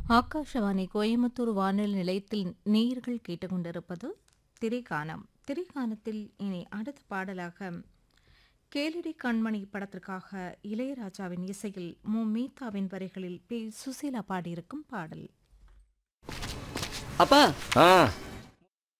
ஆகாஷவாணி கோயம்புத்தூர் வானொலி நிலையத்தில் நேயர்கள் கேட்டுக்கொண்டிருப்பது திரைக்கானம். திரைக்கானத்தில் இனி அடுத்த பாடலாக கேளடி கண்மணி படத்திற்காக இளையராஜாவின் இசையில் மீதாவின் வரிகளில் பி. சுசீலா பாடியிருக்கும் பாடல். அப்பா ஆ